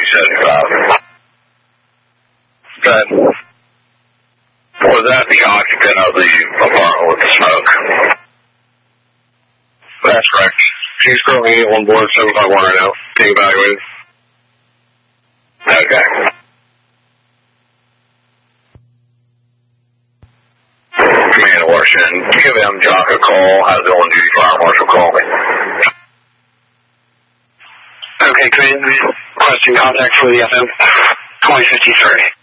2075. Good. Was that the occupant of the apartment with the smoke? That's correct. He's currently on board 751 right now, being evaluated. Okay. Command Washington, give him Jock a call, have the on-duty fire marshal call me. Okay, Command, requesting contact for the FM 2053.